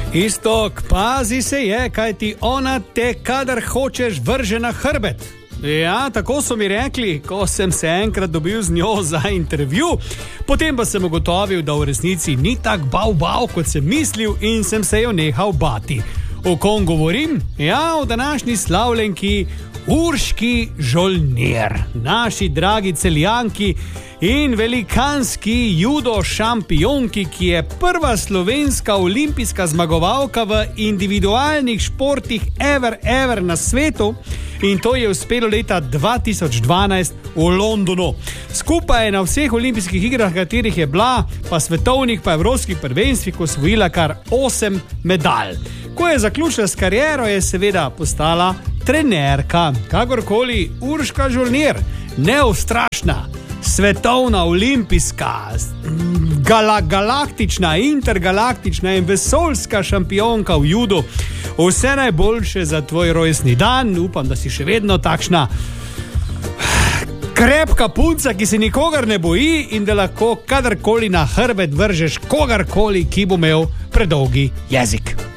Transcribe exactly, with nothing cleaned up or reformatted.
Istok, pazi se je, kaj ti ona te, kadar hočeš, vrže na hrbet. Ja, tako so mi rekli, ko sem se enkrat dobil z njo za intervju, potem pa sem ugotovil, da v resnici ni tak bav bav, kot sem mislil, in sem se jo nehal bati. O kom govorim? Ja, o današnji slavljenki Urški Žolnir, naši dragi Celjanki in velikanski judo šampionki, ki je prva slovenska olimpijska zmagovalka v individualnih športih ever, ever na svetu, in to je uspelo leta dva tisoč dvanajst v Londonu. Skupaj je na vseh olimpijskih igrah, katerih je bila, pa svetovnih, pa evropskih prvenstvih, osvojila kar osem medalj. Ko je zaključila s kariero, je seveda postala trenerka. Kakorkoli, Urška Žolnir, neustrašna, svetovna, olimpijska, gala, galaktična, intergalaktična in vesoljska šampionka v judu. Vse najboljše za tvoj rojstni dan. Upam, da si še vedno takšna krepka punca, ki se nikogar ne boji in da lahko kadarkoli na hrbet vržeš kogarkoli, ki bo imel predolgi jezik.